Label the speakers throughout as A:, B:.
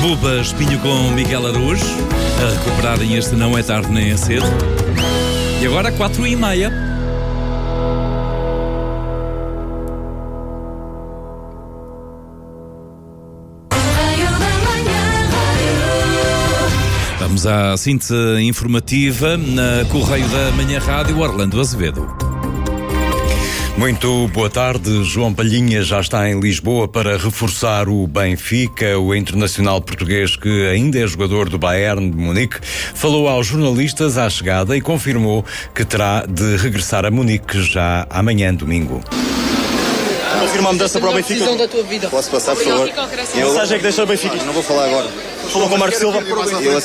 A: Buba Espinho com Miguel Araújo, a recuperarem este Não é Tarde Nem é Cedo. E agora 4h30. Vamos à síntese informativa na Correio da Manhã Rádio, Orlando Azevedo.
B: Muito boa tarde. João Palhinha já está em Lisboa para reforçar o Benfica. O internacional português, que ainda é jogador do Bayern de Munique, falou aos jornalistas à chegada e confirmou que terá de regressar a Munique já amanhã, domingo.
C: Confirma a mudança para o Benfica.
D: Da tua vida.
C: Posso passar, por favor?
D: Que
C: mensagem é que deixa o Benfica? Não vou falar agora. Falou com o Marco Silva? Eu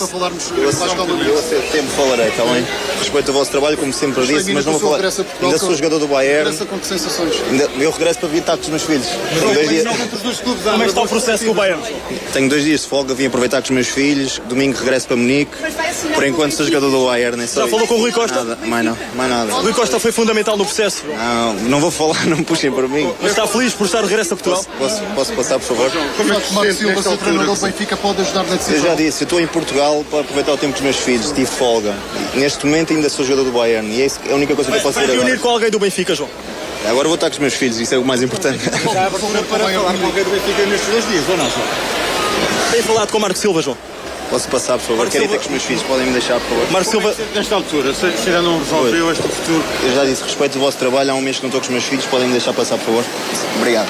C: a tempo falarei, está bem? Respeito o vosso trabalho, como sempre disse, mas não vou falar. Ainda sou jogador do Bayern.
E: Com que sensações?
C: Eu regresso para vir estar com os meus filhos.
E: Como é que está o processo com o Bayern?
C: Tenho 2 dias de folga, vim aproveitar com os meus filhos. Domingo regresso para Munique. Por enquanto sou jogador do Bayern. Nem
E: Já falou com o Rui Costa?
C: Nada, mais nada.
E: O Rui Costa foi fundamental no processo.
C: Não vou falar, não me puxem para mim.
E: Mas está feliz por estar de regresso a Portugal?
C: Posso passar, por favor?
E: Como é que
F: Marco Silva, seu treinador do Benfica, pode ajudar na decisão?
C: Eu já disse, eu estou em Portugal para aproveitar o tempo dos meos filhos, tive folga. Neste momento ainda sou jogador do Bayern e é a única coisa que eu posso
E: Vai
C: fazer
E: reunir
C: agora.
E: com alguém do Benfica, João?
C: Agora vou estar com os meus filhos, isso é o mais importante.
F: Já para falar com alguém do Benfica nestes 2 dias, ou não?
E: Tem falado com o Marco Silva, João?
C: Posso passar, por favor?
E: Marco
C: Quero ir
E: Silva-
C: ter com os meus filhos, podem me deixar, por favor?
E: Marco Silva,
F: Nesta altura, se ainda não resolveu este futuro.
C: Eu já disse, respeito o vosso trabalho, há um mês que não estou com os meus filhos, podem me deixar passar, por favor? Obrigado.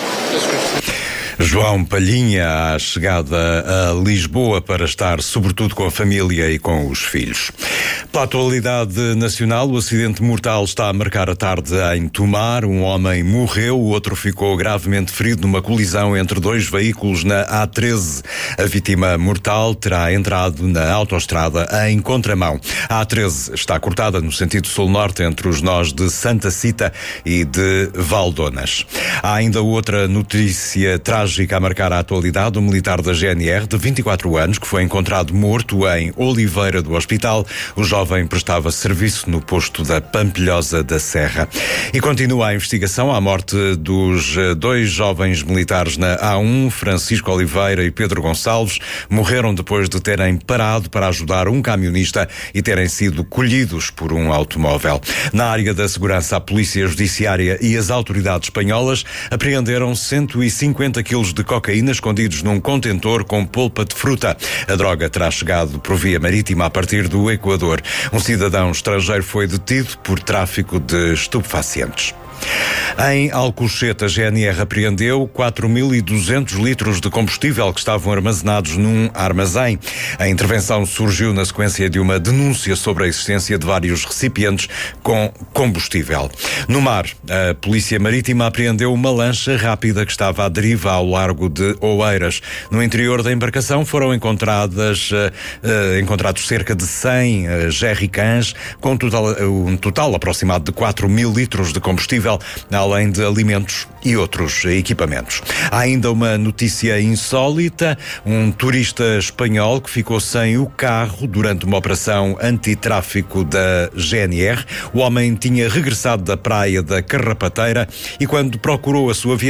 B: João Palhinha à chegada a Lisboa para estar sobretudo com a família e com os filhos. Pela atualidade nacional, o acidente mortal está a marcar a tarde em Tomar. Um homem morreu, o outro ficou gravemente ferido numa colisão entre 2 veículos na A13. A vítima mortal terá entrado na autoestrada em contramão. A A13 está cortada no sentido sul-norte entre os nós de Santa Cita e de Valdonas. Há ainda outra notícia trágica a marcar a atualidade. Um militar da GNR de 24 anos que foi encontrado morto em Oliveira do Hospital. O jovem prestava serviço no posto da Pampilhosa da Serra. E continua a investigação à morte dos 2 jovens militares na A1, Francisco Oliveira e Pedro Gonçalves. Morreram depois de terem parado para ajudar um camionista e terem sido colhidos por um automóvel. Na área da segurança, a Polícia Judiciária e as autoridades espanholas apreenderam 150 quilos de cocaína escondidos num contentor com polpa de fruta. A droga terá chegado por via marítima a partir do Equador. Um cidadão estrangeiro foi detido por tráfico de estupefacientes. Em Alcochete, a GNR apreendeu 4.200 litros de combustível que estavam armazenados num armazém. A intervenção surgiu na sequência de uma denúncia sobre a existência de vários recipientes com combustível. No mar, a Polícia Marítima apreendeu uma lancha rápida que estava à deriva ao largo de Oeiras. No interior da embarcação foram encontrados cerca de 100 jerrycans, com um total aproximado de 4.000 litros de combustível, além de alimentos e outros equipamentos. Há ainda uma notícia insólita. Um turista espanhol que ficou sem o carro durante uma operação antitráfico da GNR. O homem tinha regressado da praia da Carrapateira e, quando procurou a sua viagem,